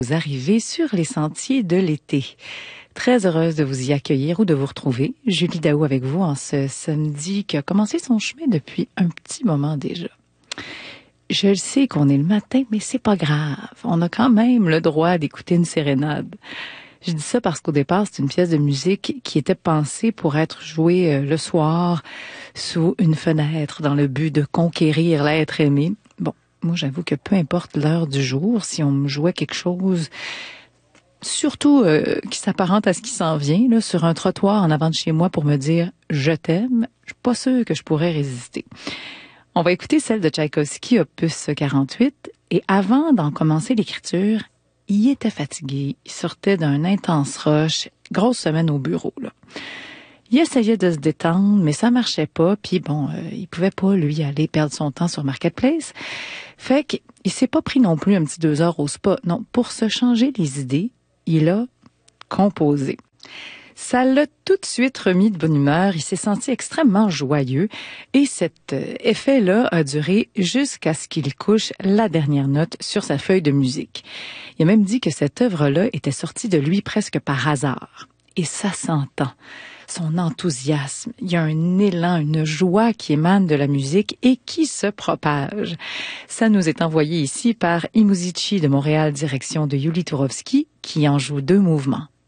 Vous arrivez sur les sentiers de l'été. Très heureuse de vous y accueillir ou de vous retrouver. Julie Daou avec vous en ce samedi qui a commencé son chemin depuis un petit moment déjà. Je le sais qu'on est le matin, mais c'est pas grave. On a quand même le droit d'écouter une sérénade. Je dis ça parce qu'au départ, c'est une pièce de musique qui était pensée pour être jouée le soir sous une fenêtre dans le but de conquérir l'être aimé. Bon, moi j'avoue que peu importe l'heure du jour, si on me jouait quelque chose, surtout qui s'apparente à ce qui s'en vient, là, sur un trottoir en avant de chez moi pour me dire « je t'aime », je suis pas sûre que je pourrais résister. On va écouter celle de Tchaïkovski, opus 48, et avant d'en commencer l'écriture, il était fatigué, il sortait d'un intense rush, grosse semaine au bureau, là. Il essayait de se détendre, mais ça marchait pas, puis bon, il pouvait pas, lui, aller perdre son temps sur Marketplace. Fait qu'il s'est pas pris non plus un petit 2 heures au spa. Non, pour se changer les idées, il a composé. Ça l'a tout de suite remis de bonne humeur, il s'est senti extrêmement joyeux et cet effet-là a duré jusqu'à ce qu'il couche la dernière note sur sa feuille de musique. Il a même dit que cette œuvre-là était sortie de lui presque par hasard. Et ça s'entend. Son enthousiasme, il y a un élan, une joie qui émane de la musique et qui se propage. Ça nous est envoyé ici par I Musici de Montréal, direction de Yuli Turovski, qui en joue 2 mouvements.